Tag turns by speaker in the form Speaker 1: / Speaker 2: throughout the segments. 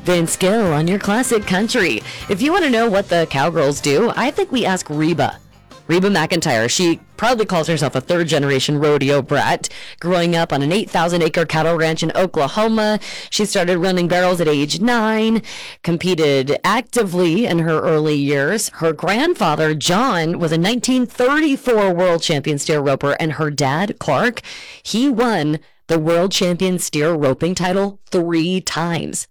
Speaker 1: Vince Gill on your classic country. If you want to know what the Cowgirls do, I think we ask Reba. Reba McEntire. She proudly calls herself a third-generation rodeo brat. Growing up on an 8,000-acre cattle ranch in Oklahoma, she started running barrels at age 9, competed actively in her early years. Her grandfather, John, was a 1934 world champion steer roper, and her dad, Clark, he won the world champion steer roping title 3 times.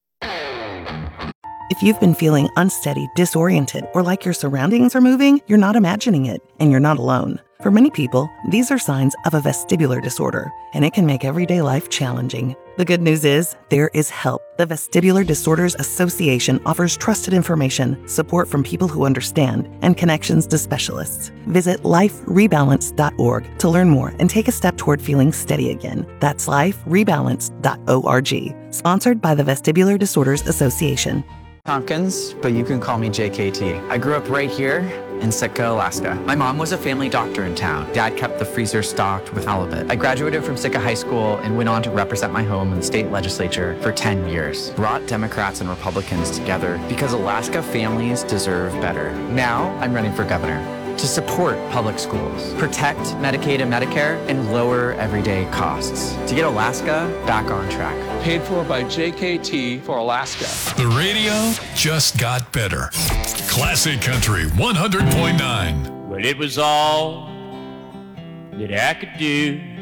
Speaker 2: If you've been feeling unsteady, disoriented, or like your surroundings are moving, you're not imagining it, and you're not alone. For many people, these are signs of a vestibular disorder, and it can make everyday life challenging. The good news is, there is help. The Vestibular Disorders Association offers trusted information, support from people who understand, and connections to specialists. Visit liferebalance.org to learn more and take a step toward feeling steady again. That's liferebalance.org. Sponsored by the Vestibular Disorders Association.
Speaker 3: Tompkins, but you can call me JKT. I grew up right here in Sitka, Alaska. My mom was a family doctor in town. Dad kept the freezer stocked with halibut. I graduated from Sitka High School and went on to represent my home in the state legislature for 10 years. Brought Democrats and Republicans together because Alaska families deserve better. Now I'm running for governor to support public schools, protect Medicaid and Medicare, and lower everyday costs to get Alaska back on track.
Speaker 4: Paid for by JKT for Alaska.
Speaker 5: The radio just got better. Classic Country 100.9.
Speaker 6: Well, it was all that I could do